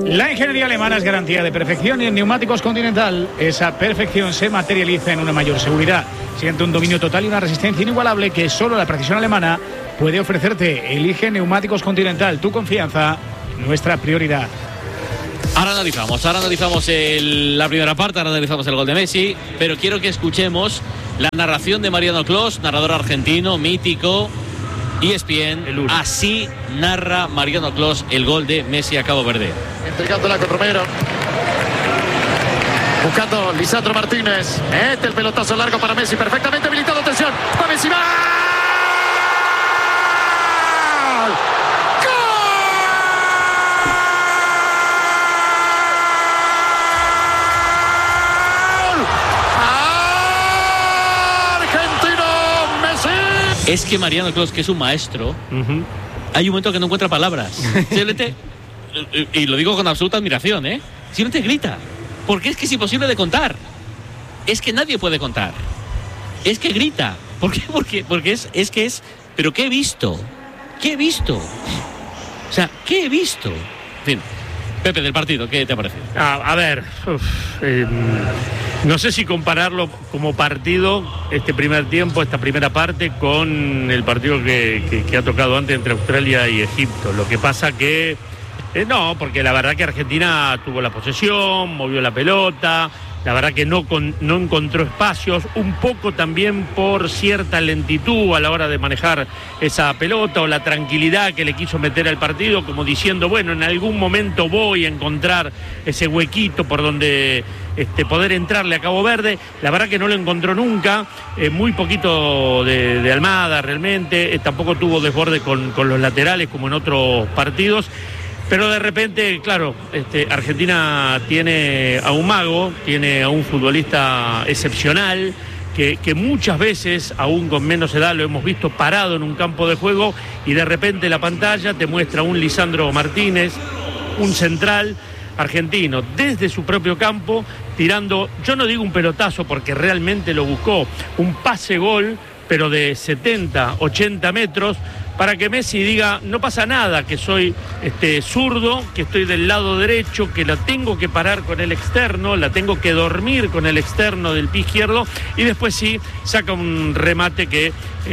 La ingeniería alemana es garantía de perfección y en Neumáticos Continental esa perfección se materializa en una mayor seguridad. Siente un dominio total y una resistencia inigualable que solo la precisión alemana puede ofrecerte. Elige Neumáticos Continental, tu confianza, nuestra prioridad. Ahora analizamos la primera parte, ahora analizamos el gol de Messi, pero quiero que escuchemos la narración de Mariano Clos, narrador argentino, mítico, ESPN. Así narra Mariano Clos el gol de Messi a Cabo Verde. Entregándola con Romero. Buscando Lisandro Martínez. El pelotazo largo para Messi, perfectamente habilitado. Atención, va Messi, ¡va! Es que Mariano Clos, que es un maestro, hay un momento que no encuentra palabras. Simplemente, y lo digo con absoluta admiración, simplemente grita. Porque es que es imposible de contar. Es que nadie puede contar. Es que grita. ¿Por qué? Porque es que es... ¿Pero qué he visto? ¿Qué he visto? O sea, ¿qué he visto? En fin. Pepe, del partido, ¿qué te ha parecido? A ver, no sé si compararlo como partido, este primer tiempo, esta primera parte, con el partido que ha tocado antes entre Australia y Egipto. Lo que pasa que, no, porque la verdad que Argentina tuvo la posesión, movió la pelota, la verdad que no encontró espacios, un poco también por cierta lentitud a la hora de manejar esa pelota o la tranquilidad que le quiso meter al partido, como diciendo, bueno, en algún momento voy a encontrar ese huequito por donde poder entrarle a Cabo Verde. La verdad que no lo encontró nunca, muy poquito de Almada realmente, tampoco tuvo desborde con los laterales como en otros partidos. Pero de repente, claro, Argentina tiene a un mago, tiene a un futbolista excepcional, que muchas veces, aún con menos edad, lo hemos visto parado en un campo de juego y de repente la pantalla te muestra un Lisandro Martínez, un central argentino, desde su propio campo, tirando, yo no digo un pelotazo porque realmente lo buscó, un pase-gol, pero de 70, 80 metros, para que Messi diga, no pasa nada, que soy zurdo, que estoy del lado derecho, que la tengo que parar con el externo, la tengo que dormir con el externo del pie izquierdo, y después sí saca un remate que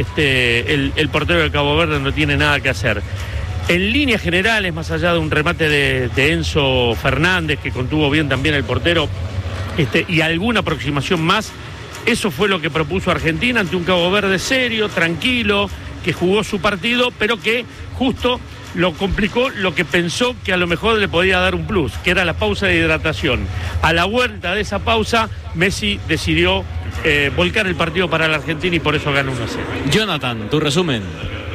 el portero de Cabo Verde no tiene nada que hacer. En líneas generales, más allá de un remate de Enzo Fernández, que contuvo bien también el portero, y alguna aproximación más, eso fue lo que propuso Argentina ante un Cabo Verde serio, tranquilo, que jugó su partido, pero que justo lo complicó lo que pensó que a lo mejor le podía dar un plus, que era la pausa de hidratación. A la vuelta de esa pausa, Messi decidió volcar el partido para la Argentina y por eso ganó 1-0. Jonathan, tu resumen.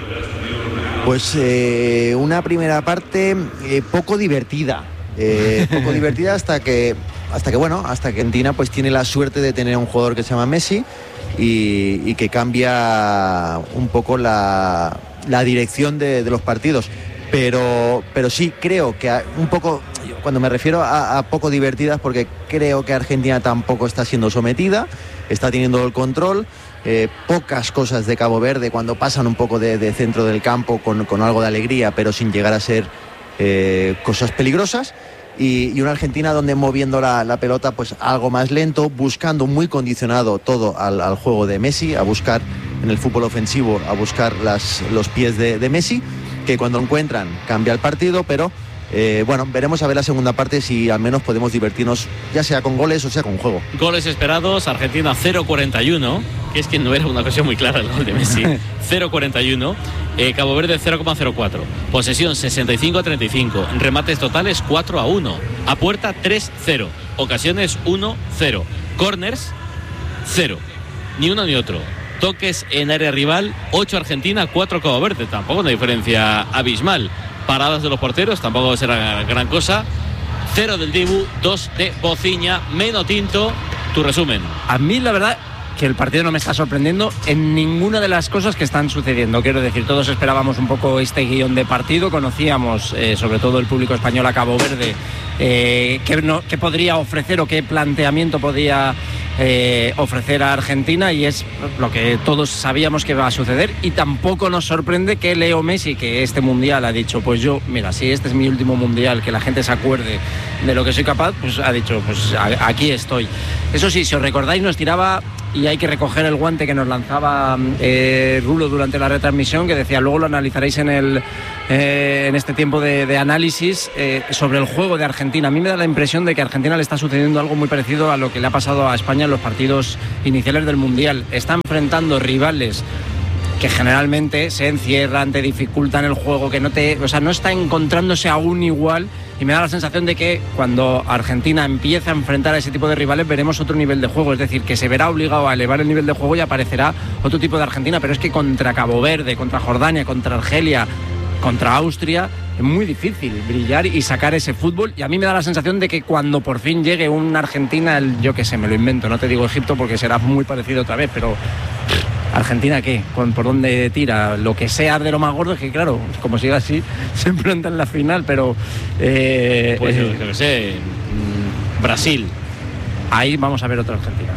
Pues una primera parte poco divertida. Poco divertida hasta que Argentina pues tiene la suerte de tener a un jugador que se llama Messi y que cambia un poco la dirección de los partidos. Pero sí creo que un poco, cuando me refiero a poco divertidas, porque creo que Argentina tampoco está siendo sometida, está teniendo el control. Pocas cosas de Cabo Verde cuando pasan un poco de centro del campo con algo de alegría, pero sin llegar a ser cosas peligrosas. Y una Argentina donde moviendo la pelota pues algo más lento, buscando muy condicionado todo al juego de Messi, a buscar en el fútbol ofensivo, a buscar los pies de Messi, que cuando lo encuentran cambia el partido, pero veremos a ver la segunda parte si al menos podemos divertirnos, ya sea con goles o sea con juego. Goles esperados, Argentina 0-41, que es que no era una ocasión muy clara el gol de Messi. 0-41, Cabo Verde 0,04, posesión 65-35, remates totales 4-1, a puerta 3-0, ocasiones 1-0, corners 0, ni uno ni otro. Toques en área rival, 8 Argentina, 4 Cabo Verde, tampoco una diferencia abismal. Paradas de los porteros, tampoco será gran cosa. 0 del Dibu, 2 de Bociña, Meno Tinto. Tu resumen. A mí la verdad que el partido no me está sorprendiendo en ninguna de las cosas que están sucediendo. Quiero decir, todos esperábamos un poco este guión de partido, conocíamos sobre todo el público español a Cabo Verde qué podría ofrecer o qué planteamiento podía ofrecer a Argentina, y es lo que todos sabíamos que iba a suceder. Y tampoco nos sorprende que Leo Messi, que este mundial ha dicho, pues yo, mira, si este es mi último mundial, que la gente se acuerde de lo que soy capaz, pues ha dicho, pues aquí estoy. Eso sí, si os recordáis, nos tiraba, y hay que recoger el guante que nos lanzaba Rulo durante la retransmisión, que decía, luego lo analizaréis en este tiempo de análisis sobre el juego de Argentina. A mí me da la impresión de que a Argentina le está sucediendo algo muy parecido a lo que le ha pasado a España en los partidos iniciales del Mundial. Está enfrentando rivales que generalmente se encierran, te dificultan el juego, que no está encontrándose aún igual, y me da la sensación de que cuando Argentina empiece a enfrentar a ese tipo de rivales veremos otro nivel de juego, es decir, que se verá obligado a elevar el nivel de juego y aparecerá otro tipo de Argentina. Pero es que contra Cabo Verde, contra Jordania, contra Argelia, contra Austria, es muy difícil brillar y sacar ese fútbol, y a mí me da la sensación de que cuando por fin llegue una Argentina, yo qué sé, me lo invento, no te digo Egipto porque será muy parecido otra vez, pero ¿Argentina qué? ¿Por dónde tira? Lo que sea de lo más gordo, es que claro, como siga así, se enfrenta en la final, pero... pues yo que sé, Brasil. Ahí vamos a ver otra Argentina.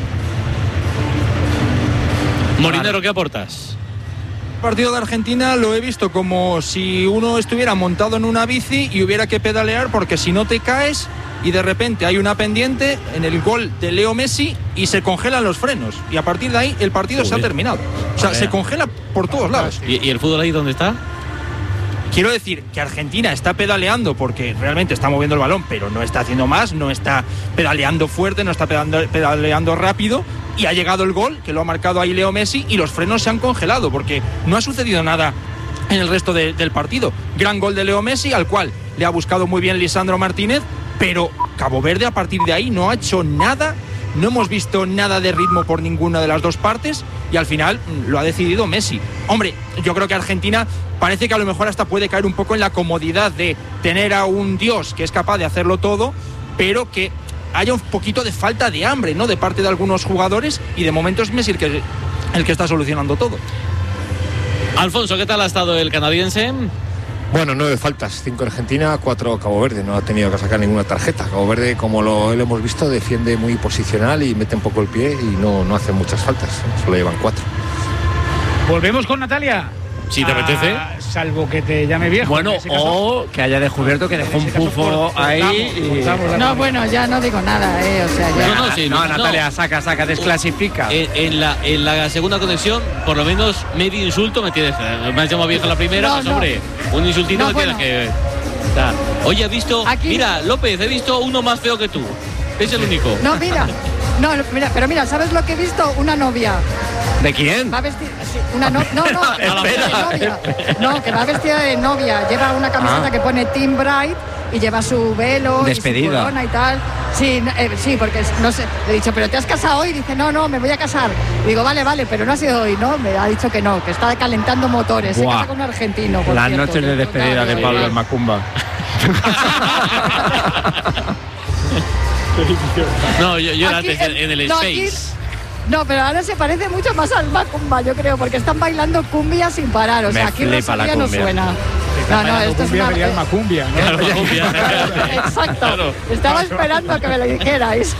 Molinero, ¿qué aportas? El partido de Argentina lo he visto como si uno estuviera montado en una bici y hubiera que pedalear, porque si no te caes y de repente hay una pendiente en el gol de Leo Messi y se congelan los frenos, y a partir de ahí el partido se ha terminado. O sea, se congela por todos lados. ¿Y el fútbol ahí dónde está? Quiero decir que Argentina está pedaleando porque realmente está moviendo el balón, pero no está haciendo más, no está pedaleando fuerte, no está pedaleando rápido, y ha llegado el gol, que lo ha marcado ahí Leo Messi, y los frenos se han congelado porque no ha sucedido nada en el resto del partido. Gran gol de Leo Messi, al cual le ha buscado muy bien Lisandro Martínez, pero Cabo Verde a partir de ahí no ha hecho nada. No hemos visto nada de ritmo por ninguna de las dos partes, y al final lo ha decidido Messi. Hombre, yo creo que Argentina parece que a lo mejor hasta puede caer un poco en la comodidad de tener a un dios que es capaz de hacerlo todo, pero que haya un poquito de falta de hambre, ¿no?, de parte de algunos jugadores, y de momento es Messi el que está solucionando todo. Alfonso, ¿qué tal ha estado el canadiense? Bueno, 9 faltas, 5 Argentina, 4 Cabo Verde. No ha tenido que sacar ninguna tarjeta. Cabo Verde, como lo hemos visto, defiende muy posicional y mete un poco el pie y no hace muchas faltas. Solo llevan 4. Volvemos con Natalia. Si te apetece. Salvo que te llame viejo. Bueno, o que haya descubierto que dejó un pufo ahí. No, bueno, ya no digo nada, o sea, ya. No, Natalia, saca, desclasifica. En la segunda conexión, por lo menos medio insulto me tienes. Me has llamado viejo la primera, pues hombre, un insultito me tienes que dar. Oye, he visto, mira, López, he visto uno más feo que tú. Es el único. No, mira, pero mira, ¿sabes lo que he visto? Una novia. ¿De quién? Va vestida, sí, una no, novia. No, que va vestida de novia. Lleva una camiseta que pone Team Bride y lleva su velo, despedida, y su corona y tal. Sí, porque no sé, le he dicho, ¿pero te has casado hoy? Dice, no, me voy a casar. Digo, vale, pero no ha sido hoy, ¿no? Me ha dicho que no, que está calentando motores. Se casa con un argentino. Las noches de despedida de Pablo en Macumba. No, yo antes en el Space. No, pero ahora se parece mucho más al Macumba, yo creo, porque están bailando cumbia sin parar. O sea, aquí Rosalía no suena. No, esto es una... el Macumbia, ¿no? Claro, Macumbia. Exacto. Claro. Estaba esperando que me lo dijerais.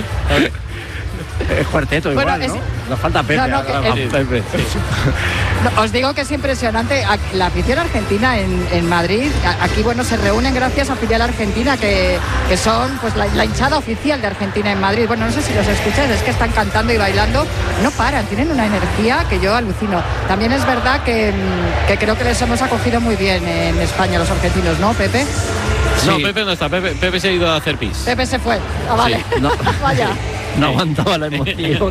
Es cuarteto igual, ¿no? Nos falta Pepe. Pepe. No, os digo que es impresionante la afición argentina en Madrid. Aquí, bueno, se reúnen gracias a Filial Argentina, que son pues la hinchada oficial de Argentina en Madrid. Bueno, no sé si los escucháis, es que están cantando y bailando, no paran, tienen una energía que yo alucino. También es verdad que creo que les hemos acogido muy bien en España los argentinos, ¿no, Pepe? Sí. No, Pepe no está, Pepe se ha ido a hacer pis. Pepe se fue, vale, sí. No. Vaya. No aguantaba la emoción.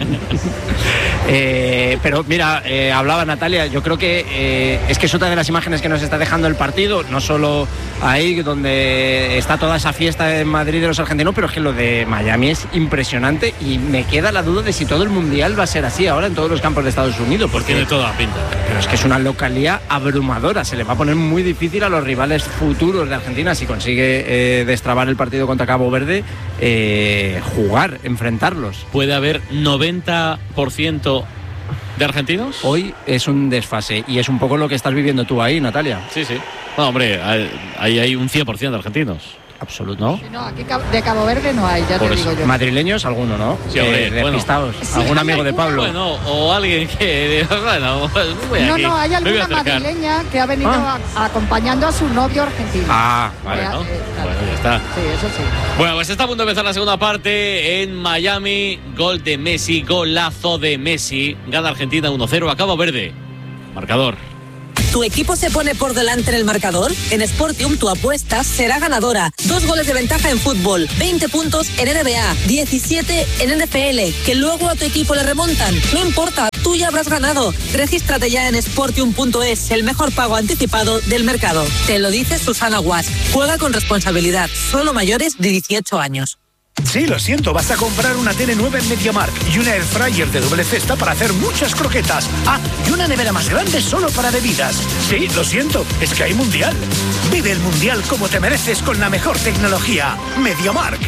Pero mira, hablaba Natalia, yo creo que es que es otra de las imágenes que nos está dejando el partido, no solo ahí donde está toda esa fiesta en Madrid de los argentinos, pero es que lo de Miami es impresionante, y me queda la duda de si todo el mundial va a ser así ahora en todos los campos de Estados Unidos, porque tiene toda la pinta. Pero es que es una localidad abrumadora, se le va a poner muy difícil a los rivales futuros de Argentina si consigue destrabar el partido contra Cabo Verde, jugar, enfrentarlos. ¿Puede haber 90% de argentinos? Hoy es un desfase, y es un poco lo que estás viviendo tú ahí, Natalia. Sí. Bueno, hombre, ahí hay un 100% de argentinos. absoluto. ¿No? No, aquí de Cabo Verde no hay, ya Por te eso. digo yo. Madrileños, alguno, ¿no? Sí, hombre, Despistados. Sí. Algún amigo de Pablo. Bueno, o alguien que... Bueno, pues voy No, aquí. no, hay Me voy a alguna acercar. madrileña que ha venido acompañando a su novio argentino. Ah, vale. ¿no? Claro. Bueno, ya está. Sí, eso sí. Bueno, pues está a punto de empezar la segunda parte en Miami. Gol de Messi, golazo de Messi. Gana Argentina 1-0 a Cabo Verde. Marcador. ¿Tu equipo se pone por delante en el marcador? En Sportium tu apuesta será ganadora. 2 goles de ventaja en fútbol, 20 puntos en NBA, 17 en NFL, que luego a tu equipo le remontan. No importa, tú ya habrás ganado. Regístrate ya en Sportium.es, el mejor pago anticipado del mercado. Te lo dice Susana Guas. Juega con responsabilidad, solo mayores de 18 años. Sí, lo siento, vas a comprar una tele nueva en MediaMarkt y una airfryer de doble cesta para hacer muchas croquetas. Ah, y una nevera más grande solo para bebidas. Sí, lo siento, es que hay mundial. Vive el mundial como te mereces con la mejor tecnología. MediaMarkt.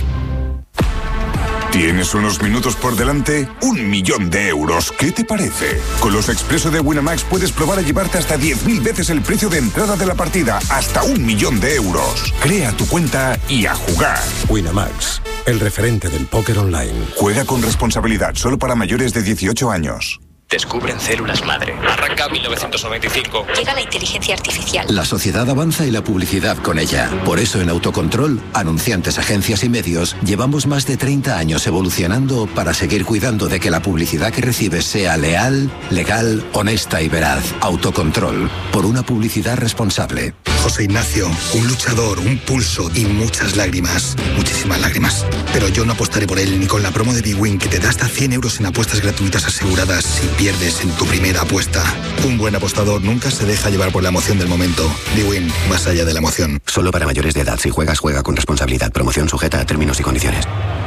¿Tienes unos minutos por delante? 1 millón de euros. ¿Qué te parece? Con los Expreso de Winamax puedes probar a llevarte hasta 10.000 veces el precio de entrada de la partida. Hasta 1 millón de euros. Crea tu cuenta y a jugar. Winamax, el referente del póker online. Juega con responsabilidad, solo para mayores de 18 años. Descubren células madre. Arranca 1995. Llega la inteligencia artificial. La sociedad avanza y la publicidad con ella. Por eso en Autocontrol, anunciantes, agencias y medios, llevamos más de 30 años evolucionando para seguir cuidando de que la publicidad que recibes sea leal, legal, honesta y veraz. Autocontrol, por una publicidad responsable. José Ignacio, un luchador, un pulso y muchas lágrimas. Muchísimas lágrimas. Pero yo no apostaré por él ni con la promo de Big Win, que te da hasta 100 euros en apuestas gratuitas aseguradas si pierdes en tu primera apuesta. Un buen apostador nunca se deja llevar por la emoción del momento. Big Win, más allá de la emoción. Solo para mayores de edad. Si juegas, juega con responsabilidad. Promoción sujeta a términos y condiciones.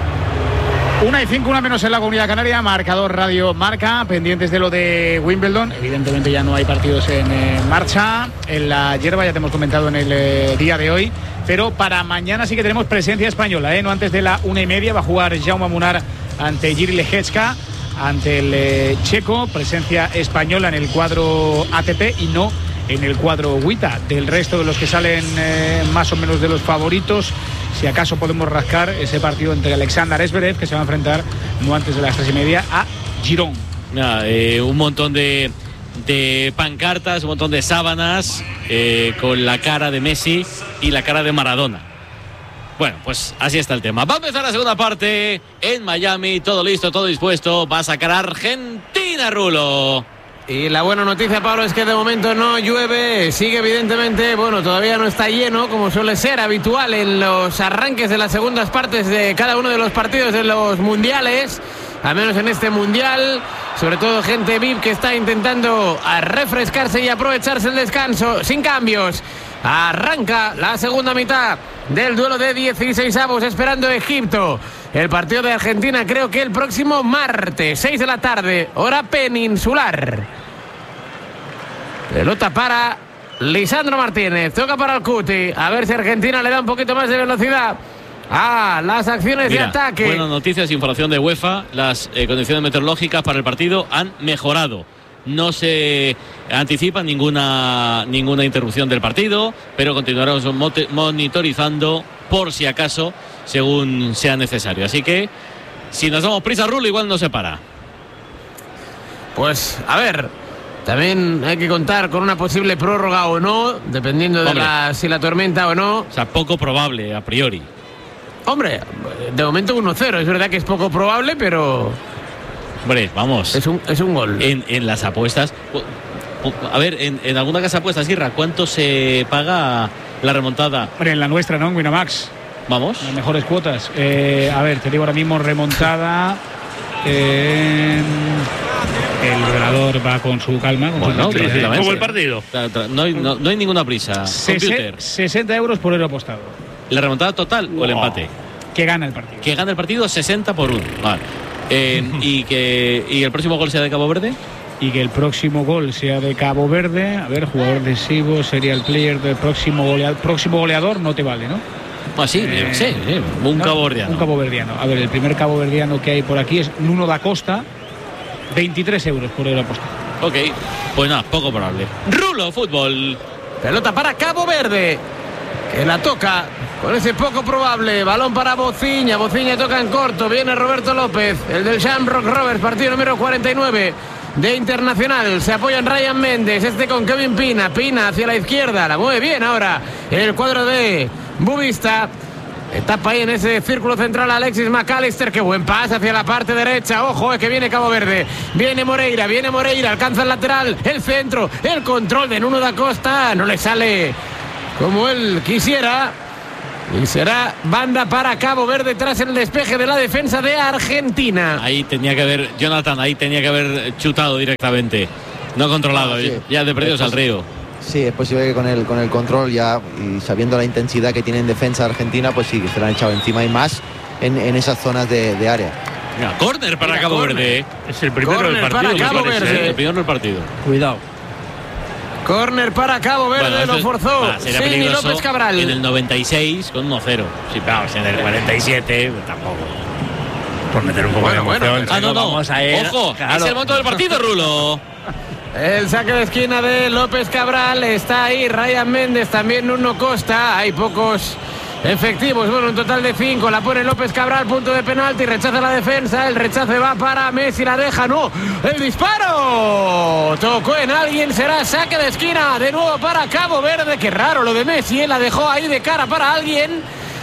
1:05, 1 menos en la Comunidad Canaria. Marcador Radio Marca. Pendientes de lo de Wimbledon. Evidentemente ya no hay partidos en marcha. En la hierba ya te hemos comentado en el día de hoy. Pero para mañana sí que tenemos presencia española, ¿eh? No antes de la 1:30 va a jugar Jaume Munar ante Jiří Lehečka, ante el checo. Presencia española en el cuadro ATP y no en el cuadro WTA. Del resto de los que salen más o menos de los favoritos, si acaso podemos rascar ese partido entre Alexander Zverev, que se va a enfrentar no antes de las 3:30 a Girón. Un montón de pancartas, un montón de sábanas con la cara de Messi y la cara de Maradona. Bueno, pues así está el tema. Va a empezar la segunda parte en Miami. Todo listo, todo dispuesto. Va a sacar a Argentina, Rulo. Y la buena noticia, Pablo, es que de momento no llueve. Sigue evidentemente, todavía no está lleno, como suele ser habitual en los arranques de las segundas partes de cada uno de los partidos de los mundiales. Al menos en este mundial, sobre todo gente VIP que está intentando refrescarse y aprovecharse el descanso sin cambios. Arranca la segunda mitad del duelo de 16avos, esperando Egipto. El partido de Argentina creo que el próximo martes, 6 de la tarde, hora peninsular. Pelota para Lisandro Martínez, toca para el Cuti. A ver si Argentina le da un poquito más de velocidad a las acciones de ataque. Buenas noticias, información de UEFA. Las condiciones meteorológicas para el partido han mejorado. No se anticipa ninguna interrupción del partido, pero continuaremos monitorizando por si acaso, según sea necesario. Así que, si nos damos prisa, Rulo, igual no se para. Pues, a ver, también hay que contar con una posible prórroga o no, dependiendo de si la tormenta o no. O sea, poco probable a priori. Hombre, de momento 1-0. Es verdad que es poco probable, pero... Hombre, vamos. Es un gol. En las apuestas... A ver, en alguna casa de apuestas, Irra, ¿cuánto se paga la remontada? Hombre, en la nuestra, ¿no? En Winamax. Vamos. Las mejores cuotas. A ver, te digo ahora mismo remontada. El velador va con su calma. Como el partido. No hay ninguna prisa. 60 euros por euro apostado. ¿La remontada total o el empate? Que gana el partido. Que gana el partido 60 por 1. Vale. ¿Y el próximo gol sea de Cabo Verde? Y que el próximo gol sea de Cabo Verde. A ver, jugador decisivo, sería el player del próximo goleador, no te vale, ¿no? Ah, sí, sí, un caboverdiano. Un caboverdiano. A ver, el primer caboverdiano que hay por aquí es Nuno da Costa. 23 euros por euro apostado. Ok, pues nada, poco probable. Rulo, fútbol. Pelota para Cabo Verde, que la toca con ese poco probable balón para Bociña. Bociña toca en corto, viene Roberto López, el del Shamrock Rovers, partido número 49 de Internacional. Se apoya en Ryan Méndez, con Kevin Pina. Pina hacia la izquierda, la mueve bien ahora el cuadro de Bubista. Etapa ahí en ese círculo central Alexis McAllister. Qué buen pase hacia la parte derecha. Ojo, es que viene Cabo Verde. Viene Moreira, alcanza el lateral, el centro, el control de Nuno da Costa. No le sale como él quisiera. Y será banda para Cabo Verde tras el despeje de la defensa de Argentina. Ahí tenía que haber, Jonathan, chutado directamente. No controlado, sí. Ya de perdidos al río. Sí, es posible que con el control ya y sabiendo la intensidad que tiene en defensa Argentina, pues sí, que se la han echado encima y más en esas zonas de área. Mira, córner para Cabo Verde. Es el primero del partido. Para Cabo Verde. El primero del partido. Cuidado. Córner para Cabo Verde, lo forzó. Sería López Cabral. En el 96 con 1-0. Sí, claro, en el 47 tampoco. Por meter un poco de emoción. No. Vamos a ir. Ojo, claro. Es el momento del partido, Rulo. El saque de esquina de López Cabral. Está ahí Ryan Méndez, también Nuno Costa. Hay pocos efectivos, bueno, un total de 5. La pone López Cabral, punto de penalti, rechaza la defensa. El rechace va para Messi, la deja, no. El disparo tocó en alguien, será saque de esquina de nuevo para Cabo Verde. Qué raro lo de Messi, la dejó ahí de cara para alguien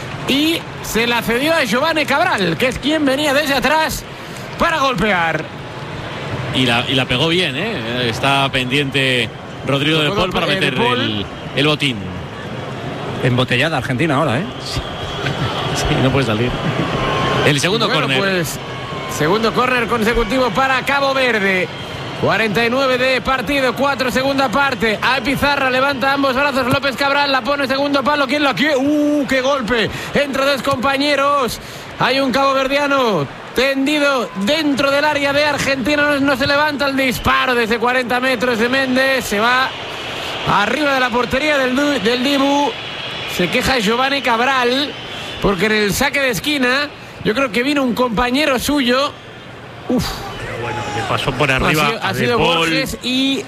y se la cedió a Giovanni Cabral, que es quien venía desde atrás para golpear. Y la pegó bien, ¿eh? Está pendiente Rodrigo de Paul para meter el botín. Embotellada Argentina ahora, ¿eh? Sí, no puede salir. El segundo córner. Pues segundo córner consecutivo para Cabo Verde. 49 de partido, 4 segunda parte. Hay pizarra, levanta ambos brazos López Cabral, la pone segundo palo. ¿Quién la quiere? ¡Qué golpe! Entre dos compañeros. Hay un caboverdiano tendido dentro del área de Argentina. No se levanta el disparo desde 40 metros de Méndez. Se va arriba de la portería del Dibu. Se queja Giovanni Cabral porque en el saque de esquina yo creo que vino un compañero suyo. Pero bueno, le pasó por arriba ha sido Borges y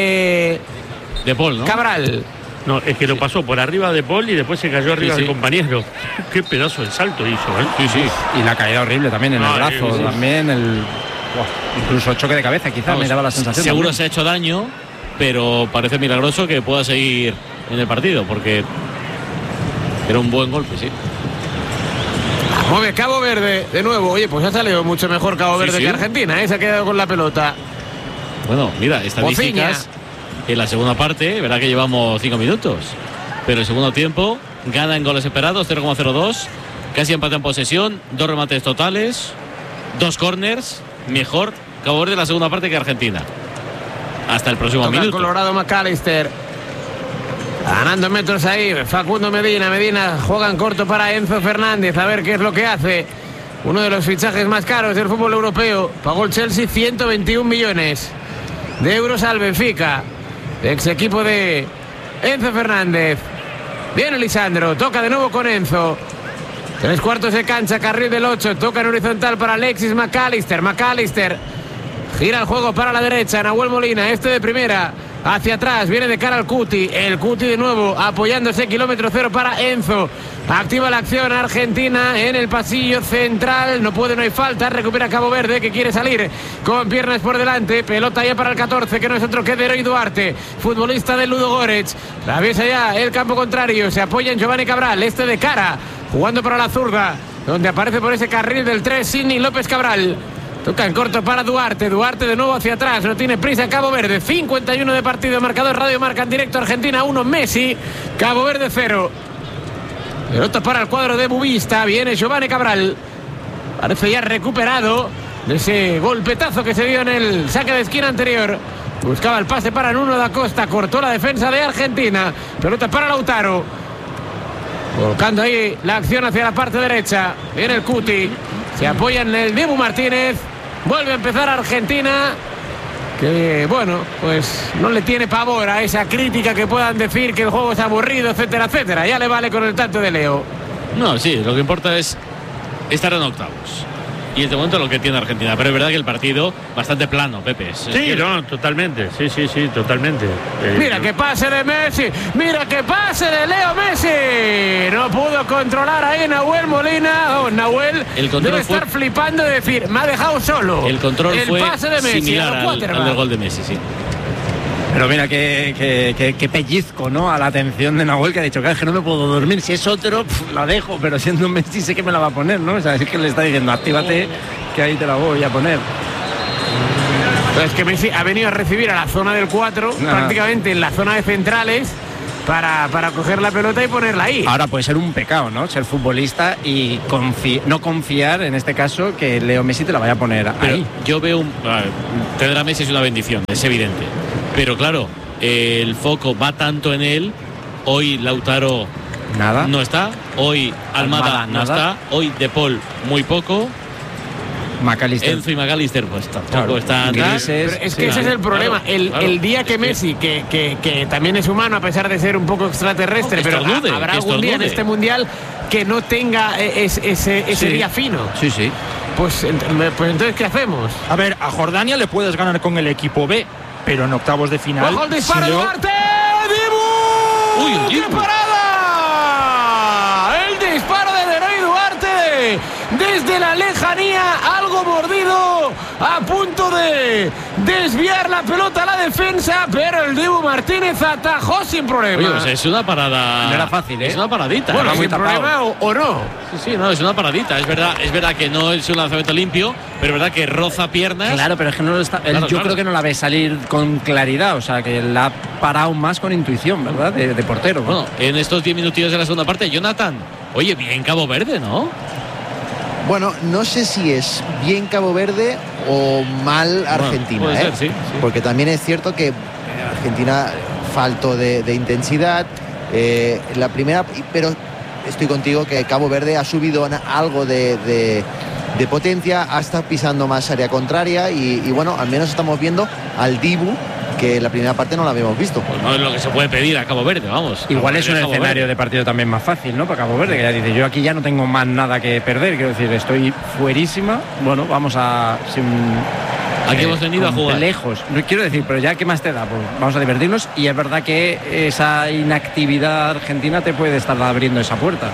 De Paul, ¿no? Cabral. No, es que lo pasó por arriba de Paul y después se cayó arriba del compañero. Qué pedazo de salto hizo, ¿eh? Sí. Y la caída horrible también en el brazo, también incluso choque de cabeza, quizás me daba la sensación. Seguro también se ha hecho daño, pero parece milagroso que pueda seguir en el partido, porque era un buen golpe, sí. Mueve Cabo Verde de nuevo. Oye, pues ha salido mucho mejor Cabo Verde que Argentina, ¿eh? Se ha quedado con la pelota. Bueno, mira, estadísticas. En la segunda parte, verá que llevamos 5 minutos. Pero el segundo tiempo gana en goles esperados, 0,02. Casi empate en posesión, 2 remates totales, 2 corners. Mejor Cabo Verde en la segunda parte que Argentina. Hasta el próximo minuto. Colorado McAllister. Ganando metros ahí, Facundo Medina juega en corto para Enzo Fernández, a ver qué es lo que hace. Uno de los fichajes más caros del fútbol europeo. Pagó el Chelsea 121 millones de euros al Benfica, ex equipo de Enzo Fernández. Viene Lisandro, toca de nuevo con Enzo. 3/4 de cancha, carril del 8, toca en horizontal para Alexis McAllister. McAllister gira el juego para la derecha, Nahuel Molina, de primera. Hacia atrás, viene de cara al Cuti. El Cuti de nuevo apoyándose, kilómetro cero para Enzo. Activa la acción Argentina en el pasillo central. No hay falta. Recupera Cabo Verde, que quiere salir con piernas por delante. Pelota ya para el 14, que no es otro que Deroy Duarte, futbolista del Ludogorets. Atraviesa ya el campo contrario. Se apoya en Giovanni Cabral. De cara, jugando para la zurda, donde aparece por ese carril del 3 Sidney López Cabral. Toca en corto para Duarte. Duarte de nuevo hacia atrás. No tiene prisa Cabo Verde. 51 de partido. Marcador Radio Marca en directo. Argentina 1, Messi. Cabo Verde 0. Pelota para el cuadro de Bubista. Viene Giovanni Cabral. Parece ya recuperado de ese golpetazo que se dio en el saque de esquina anterior. Buscaba el pase para Nuno da Costa. Cortó la defensa de Argentina. Pelota para Lautaro. Colocando ahí la acción hacia la parte derecha. Viene el Cuti. Se apoya en el Dibu Martínez. Vuelve a empezar Argentina, que bueno, pues no le tiene pavor a esa crítica que puedan decir que el juego es aburrido, etcétera, etcétera. Ya le vale con el tanto de Leo. No, sí, lo que importa es estar en octavos. y es de momento lo que tiene Argentina. Pero es verdad que el partido bastante plano, Pepe. Sí, no, totalmente. Sí, totalmente. Mira que pase de Messi, mira que pase de Leo Messi. No pudo controlar ahí Nahuel Molina. Nahuel debe estar flipando de decir, me ha dejado solo. El control fue pase de Messi, similar al del gol de Messi, sí. Pero mira qué pellizco, ¿no? A la atención de Nahuel, que ha dicho, claro, es que no me puedo dormir. Si es otro, la dejo, pero siendo Messi sé que me la va a poner, ¿no? O sea, es que le está diciendo, actívate, que ahí te la voy a poner. Pero es que Messi ha venido a recibir a la zona del 4, prácticamente en la zona de centrales, para coger la pelota y ponerla ahí. Ahora puede ser un pecado, ¿no? Ser futbolista y no confiar, en este caso, que Leo Messi te la vaya a poner pero ahí. Yo veo tener a Messi es una bendición, es evidente. Pero claro, el foco va tanto en él. Hoy Lautaro no está. Hoy Almada no está. Hoy De Paul muy poco. Enzo y McAllister pues tampoco están. Pero es que ese es el problema. El día que Messi, que también es humano a pesar de ser un poco extraterrestre, pero habrá algún día en este mundial que no tenga ese día fino. Sí. Pues entonces, ¿qué hacemos? A ver, a Jordania le puedes ganar con el equipo B, pero en octavos de final. ¡Ojo el disparo de Duarte! ¡Dibu! ¡Uy, ¡Qué parada! El disparo de Leroy Duarte desde la lejanía, algo mordido, a punto de desviar la pelota a la defensa, pero el Dibu Martínez atajó sin problema. Oye, pues es una parada. No era fácil, ¿eh? Es una paradita. Bueno, sin problema o no. Sí, no, es una paradita. Es verdad que no es un lanzamiento limpio, pero es verdad que roza piernas. Claro, pero es que no lo está. Yo creo que no la ve salir con claridad, o sea, que la ha parado más con intuición, ¿verdad? De portero. Bueno, en estos 10 minutillos de la segunda parte, Jonathan. Oye, bien Cabo Verde, ¿no? Bueno, no sé si es bien Cabo Verde o mal Argentina, puede ser, sí. Porque también es cierto que Argentina faltó de intensidad. La primera, pero estoy contigo que Cabo Verde ha subido algo de potencia, ha estado pisando más área contraria y bueno, al menos estamos viendo al Dibu, que en la primera parte no lo habíamos visto. Pues no es lo que se puede pedir a Cabo Verde, vamos. Igual es un escenario de partido también más fácil, ¿no? Para Cabo Verde, que ya dice, yo aquí ya no tengo más nada que perder, quiero decir, estoy fuerísima. Bueno, vamos a... Aquí hemos venido a jugar. Lejos, no quiero decir, pero ya, ¿qué más te da? Pues vamos a divertirnos y es verdad que esa inactividad argentina te puede estar abriendo esa puerta.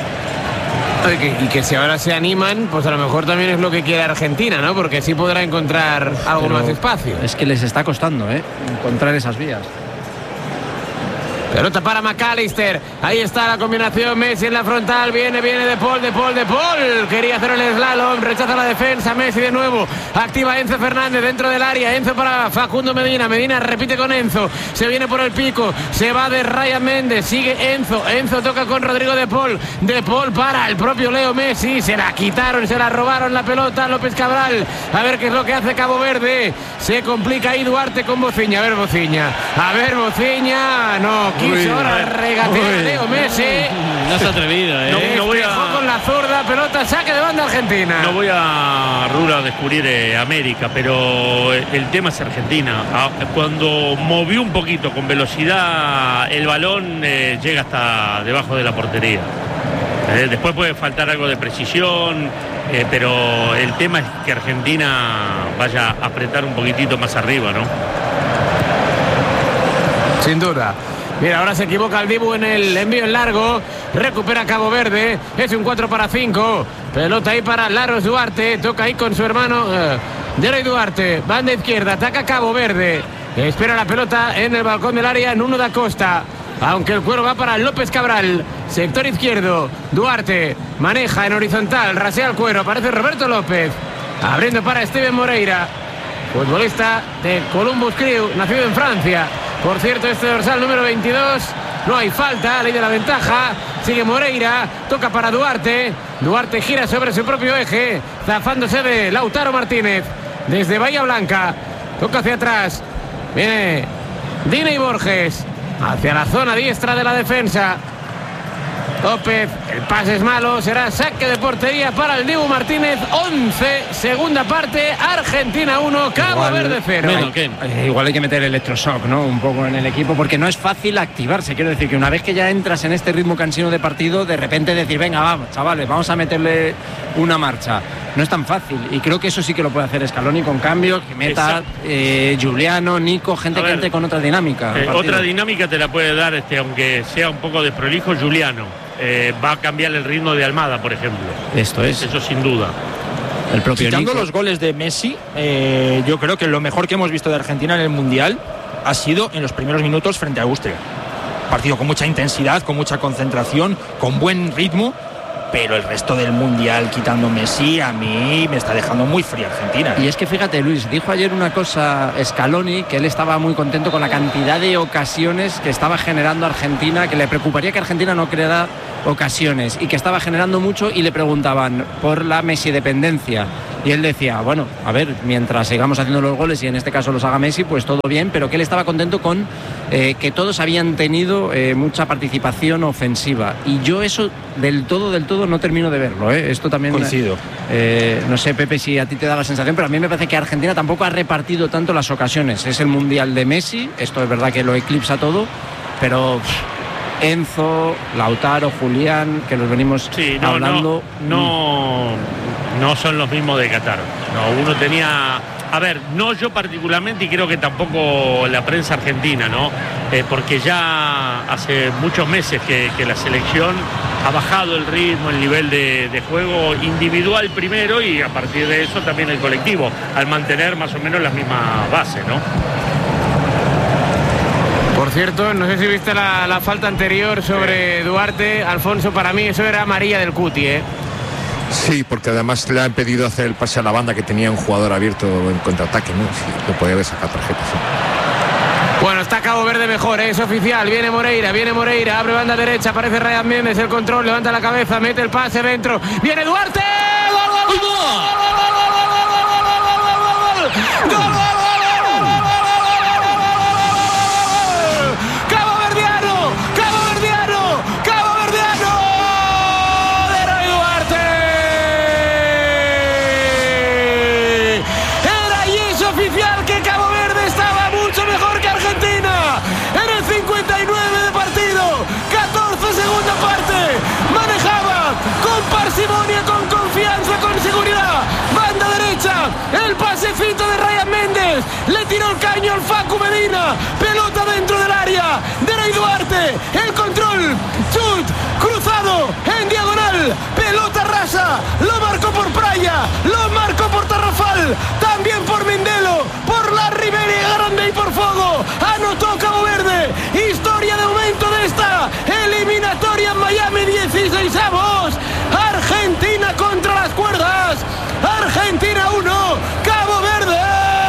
Y que si ahora se animan, pues a lo mejor también es lo que quiere Argentina, ¿no? Porque sí podrá encontrar algo más espacio. Es que les está costando, encontrar esas vías. Pelota para McAllister. Ahí está la combinación. Messi en la frontal. Viene De Paul. Quería hacer el slalom. Rechaza la defensa. Messi de nuevo. Activa Enzo Fernández dentro del área. Enzo para Facundo Medina. Medina repite con Enzo. Se viene por el pico. Se va de Ryan Méndez. Sigue Enzo. Enzo toca con Rodrigo De Paul. De Paul para el propio Leo Messi. Se la quitaron. Se la robaron la pelota. López Cabral. A ver qué es lo que hace Cabo Verde. Se complica ahí Duarte con Bociña. A ver Bociña. No. Quiso ahora regatear a Leo Messi. No se ha atrevido, No voy a... con la zurda, pelota, saque de banda Argentina. No voy a Rura a descubrir América, pero el tema es Argentina. Cuando movió un poquito con velocidad el balón, llega hasta debajo de la portería. Después puede faltar algo de precisión, pero el tema es que Argentina vaya a apretar un poquitito más arriba, ¿no? Sin duda. Mira, ahora se equivoca el Dibu en el envío en largo. Recupera Cabo Verde. Es un 4-5. Pelota ahí para Laros Duarte. Toca ahí con su hermano Leroy Duarte. Banda izquierda. Ataca Cabo Verde. Espera la pelota en el balcón del área. Nuno da Costa. Aunque el cuero va para López Cabral. Sector izquierdo. Duarte maneja en horizontal. Rasea el cuero. Aparece Roberto López. Abriendo para Steven Moreira. Futbolista de Columbus Crew. Nacido en Francia. Por cierto, este dorsal número 22, no hay falta, ley de la ventaja, sigue Moreira, toca para Duarte, Duarte gira sobre su propio eje, zafándose de Lautaro Martínez, desde Bahía Blanca, toca hacia atrás, viene Dina y Borges, hacia la zona diestra de la defensa, López, el pase es malo, será saque de portería para el Dibu Martínez. 11, segunda parte, Argentina 1, Cabo Verde 0. Igual hay que meter electroshock, ¿no? Un poco en el equipo, porque no es fácil activarse. Quiero decir que una vez que ya entras en este ritmo cansino de partido, de repente decir, venga, vamos, chavales, vamos a meterle una marcha. no es tan fácil. Y creo que eso sí que lo puede hacer Scaloni con cambio, que meta Giuliano, Nico, gente que entre con otra dinámica. Otra dinámica te la puede dar, aunque sea un poco desprolijo, Giuliano. Va a cambiar el ritmo de Almada, por ejemplo. Esto es. Eso sin duda. El propio Quitando Nico. los goles de Messi, yo creo que lo mejor que hemos visto de Argentina en el Mundial ha sido en los primeros minutos frente a Austria. Partido con mucha intensidad, con mucha concentración, con buen ritmo, pero el resto del Mundial, quitando Messi, a mí me está dejando muy fría Argentina. Y es que fíjate, Luis, dijo ayer una cosa Scaloni, que él estaba muy contento con la cantidad de ocasiones que estaba generando Argentina, que le preocuparía que Argentina no creara ocasiones y que estaba generando mucho, y le preguntaban por la Messi dependencia. Y él decía, bueno, a ver, mientras sigamos haciendo los goles y en este caso los haga Messi, pues todo bien, pero que él estaba contento con que todos habían tenido mucha participación ofensiva. Y yo eso del todo no termino de verlo, ¿eh? Esto también... Coincido. No sé, Pepe, si a ti te da la sensación, pero a mí me parece que Argentina tampoco ha repartido tanto las ocasiones. Es el Mundial de Messi, esto es verdad que lo eclipsa todo, pero... Enzo, Lautaro, Julián, que los venimos hablando. No son los mismos de Qatar. No, uno tenía... A ver, no yo particularmente, y creo que tampoco la prensa argentina, ¿no? Porque ya hace muchos meses que la selección ha bajado el ritmo, el nivel de juego individual primero, y a partir de eso también el colectivo, al mantener más o menos las mismas bases, ¿no? Por cierto, no sé si viste la falta anterior sobre Duarte. Alfonso, para mí eso era amarilla del Cuti, ¿eh? Sí, porque además le han pedido hacer el pase a la banda, que tenía un jugador abierto en contraataque, ¿no? Sí, le podía haber sacado tarjeta, sí. Bueno, está Cabo Verde mejor, es oficial. Viene Moreira, abre banda derecha, aparece Ryan Méndez, el control, levanta la cabeza, mete el pase dentro. ¡Viene Duarte! ¡Gol, gol, gol! ¡Gol, gol! Con confianza, con seguridad, banda derecha, el pasecito de Ryan Méndez, le tiró el caño al Facu Medina, pelota dentro del área, Derey Duarte, el control, chut, cruzado, en diagonal, pelota rasa, lo marcó por Praia, lo marcó por Tarrafal, también por Mindelo, por la Ribera Grande y por Fogo, anotó Cabo Verde, historia de momento de esta eliminatoria en Miami, 16avos, Argentina contra las cuerdas, Argentina 1, Cabo Verde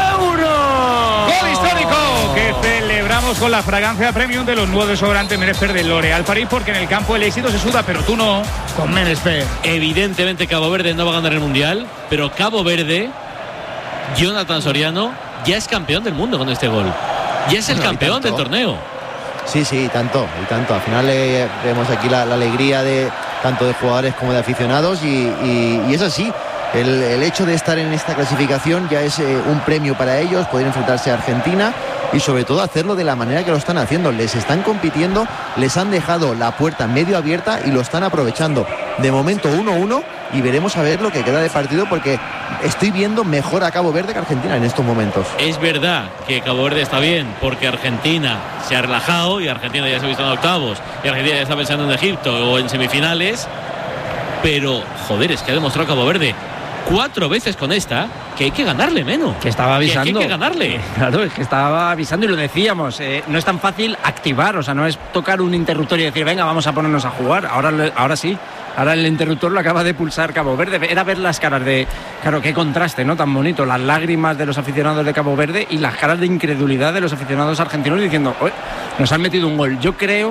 1. Gol histórico que celebramos con la fragancia premium de los nuevos desodorantes Menester de L'Oréal París, porque en el campo el éxito se suda, pero tú no, con Menester. Evidentemente Cabo Verde no va a ganar el Mundial, pero Cabo Verde, Jonathan Soriano, ya es campeón del mundo con este gol. Ya es el campeón del torneo. Sí, y tanto. Al final vemos aquí la alegría de tanto de jugadores como de aficionados, y es así. El hecho de estar en esta clasificación ya es un premio para ellos, poder enfrentarse a Argentina y sobre todo hacerlo de la manera que lo están haciendo. Les están compitiendo, les han dejado la puerta medio abierta y lo están aprovechando. De momento 1-1, y veremos a ver lo que queda de partido, porque estoy viendo mejor a Cabo Verde que Argentina en estos momentos. Es verdad que Cabo Verde está bien, porque Argentina se ha relajado y Argentina ya se ha visto en octavos y Argentina ya está pensando en Egipto o en semifinales, pero joder, es que ha demostrado Cabo Verde 4 veces con esta que hay que ganarle, menos. Que estaba avisando. Que hay que ganarle. Claro, es que estaba avisando y lo decíamos. No es tan fácil activar, o sea, no es tocar un interruptor y decir, venga, vamos a ponernos a jugar. Ahora sí. Ahora el interruptor lo acaba de pulsar Cabo Verde. Era ver las caras de... Claro, qué contraste, ¿no? Tan bonito. Las lágrimas de los aficionados de Cabo Verde y las caras de incredulidad de los aficionados argentinos diciendo, nos han metido un gol. Yo creo...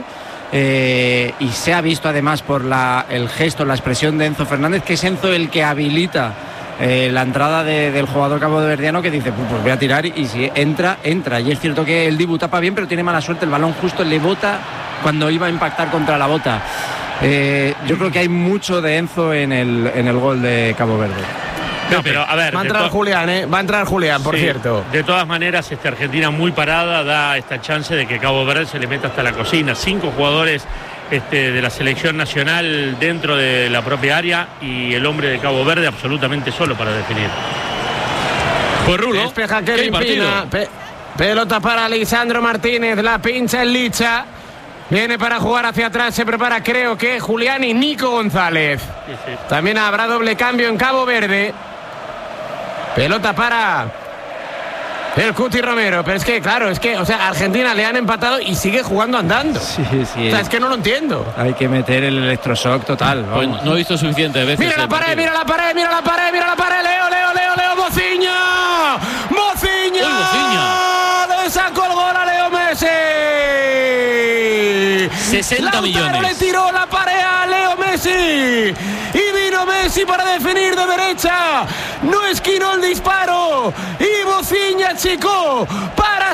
y se ha visto además por el gesto, la expresión de Enzo Fernández, que es Enzo el que habilita la entrada del jugador caboverdiano, que dice, pues voy a tirar, y si entra. Y es cierto que el Dibu tapa bien, pero tiene mala suerte, el balón justo le bota cuando iba a impactar contra la bota. Yo creo que hay mucho de Enzo en el gol de Cabo Verde. No, pero a ver, va a entrar Julián, va a entrar Julián, por cierto. De todas maneras, Argentina muy parada da esta chance de que Cabo Verde se le meta hasta la cocina. 5 jugadores de la selección nacional dentro de la propia área y el hombre de Cabo Verde absolutamente solo para definir. Pues Rulo, despeja Kevin Pina. Pelota para Lisandro Martínez, la pincha en Licha. Viene para jugar hacia atrás, se prepara creo que Julián y Nico González. Sí. También habrá doble cambio en Cabo Verde. Pelota para el Cuti Romero, pero es que claro, o sea, Argentina le han empatado y sigue jugando andando. Sí. O sea, es que no lo entiendo. Hay que meter el electroshock total. Pues no he visto suficientes veces. Mira la pared, Leo, Mociña. Le sacó el gol a Leo Messi. 60 Lautaro millones. Le tiró la pared a Leo Messi. Y vino Messi para definir de derecha. No esquinó el disparo. Y Mociña, chico, para